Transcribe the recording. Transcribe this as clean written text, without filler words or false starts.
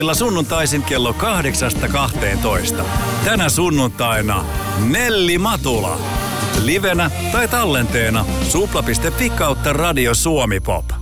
Sunnuntaisin kello 8-12. Tänä sunnuntaina Nelli Matula. Livenä tai tallenteena supla.fi/Radio Suomi Pop.